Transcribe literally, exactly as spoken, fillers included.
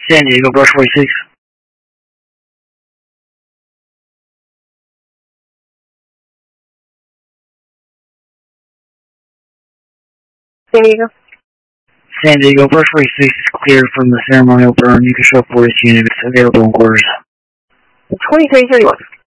San Diego, brush forty-six. San Diego. San Diego, brush forty-six is cleared from the ceremonial burn. You can show up for this unit if it's available in quarters. twenty-three thirty-one.